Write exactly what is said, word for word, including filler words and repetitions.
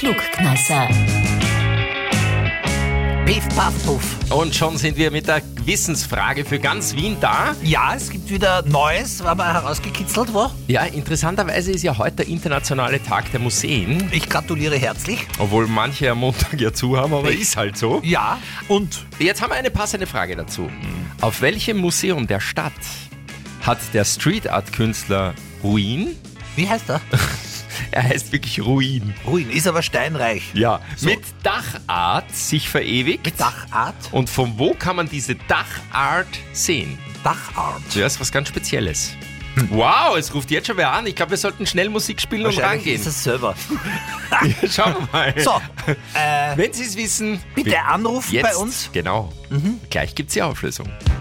Klugkneisser. Piff, paff, puff. Und schon sind wir mit der Wissensfrage für ganz Wien da. Ja, es gibt wieder Neues, haben wir herausgekitzelt, wo? Ja, interessanterweise ist ja heute der internationale Tag der Museen. Ich gratuliere herzlich. Obwohl manche am Montag ja zu haben, aber ist halt so. Ja, und? Jetzt haben wir eine passende Frage dazu. Auf welchem Museum der Stadt hat der Street Art Künstler Ruin, Wie heißt er? er heißt wirklich Ruin, Ruin, ist aber steinreich. ja, So. mit Dachart sich verewigt? Mit Dachart? Und von wo kann man diese Dachart sehen? Dachart. Ja, ist was ganz Spezielles. Wow, es ruft jetzt schon wer an. Ich glaube, wir sollten schnell Musik spielen und Wahrscheinlich rangehen. ist es selber. Ja, schauen wir mal. So, äh, Wenn Sie es wissen, bitte anrufen jetzt, bei uns. Genau. Gleich gibt es die Auflösung.